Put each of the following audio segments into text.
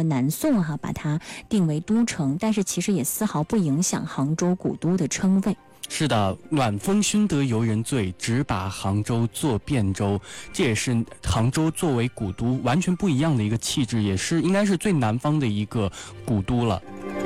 南宋把它定为都城，但是其实也丝毫不影响杭州古都的称谓。 是的，暖风熏得游人醉，只把杭州作汴州。这也是杭州作为古都完全不一样的一个气质，也是应该是最南方的一个古都了。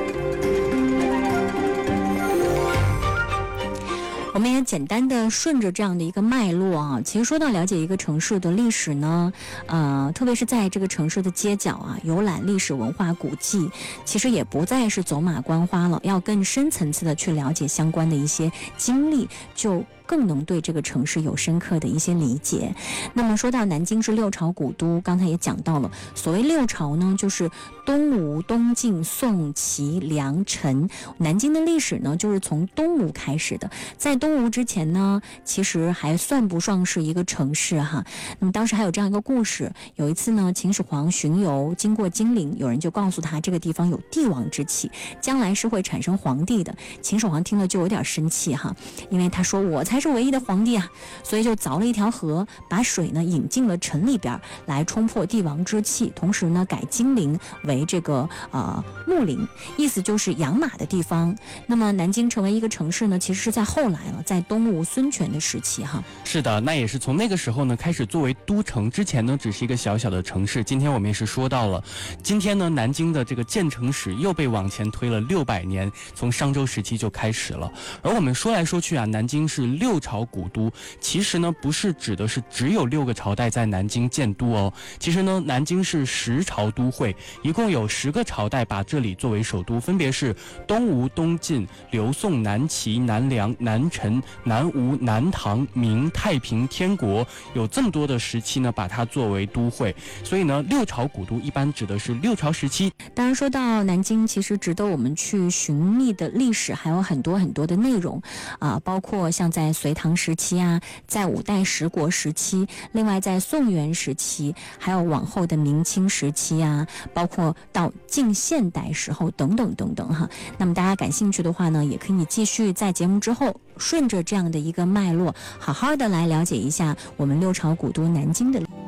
我们也简单的顺着这样的一个脉络其实说到了解一个城市的历史呢，特别是在这个城市的街角游览历史文化古迹，其实也不再是走马观花了，要更深层次的去了解相关的一些经历，就更能对这个城市有深刻的一些理解。那么说到南京是六朝古都，刚才也讲到了，所谓六朝呢，就是东吴、东晋、宋、齐、梁、陈。南京的历史呢，就是从东吴开始的。在东吴之前呢，其实还算不上是一个城市那么当时还有这样一个故事，有一次呢，秦始皇巡游经过金陵，有人就告诉他这个地方有帝王之气，将来是会产生皇帝的。秦始皇听了就有点生气因为他说我才是唯一的皇帝所以就凿了一条河，把水呢引进了城里边来冲破帝王之气，同时呢改金陵为这个牧陵，意思就是养马的地方。那么南京成为一个城市呢，其实是在后来了，在东吴孙权的时期是的，那也是从那个时候呢开始作为都城，之前呢只是一个小小的城市。今天我们也是说到了，今天呢南京的这个建城史又被往前推了600年，从商周时期就开始了。而我们说来说去南京是六朝古都，其实呢不是指的是只有6个朝代在南京建都哦，其实呢南京是10朝都会，一共有10个朝代把这里作为首都，分别是东吴、东晋、刘宋、南齐、南梁、南陈、南吴、南唐、明、太平、天国，有这么多的时期呢把它作为都会。所以呢六朝古都一般指的是6朝时期。 当然说到南京，其实值得我们去寻觅的历史还有很多很多的内容包括像在隋唐时期在5代十国时期，另外在宋元时期，还有往后的明清时期包括到近现代时候等等等等那么大家感兴趣的话呢，也可以继续在节目之后顺着这样的一个脉络，好好的来了解一下我们六朝古都南京的